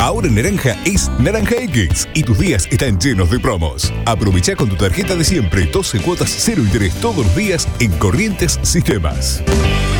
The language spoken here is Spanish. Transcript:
Ahora en Naranja es Naranja X y tus días están llenos de promos. Aprovecha con tu tarjeta de siempre 12 cuotas 0 interés todos los días en Corrientes Sistemas.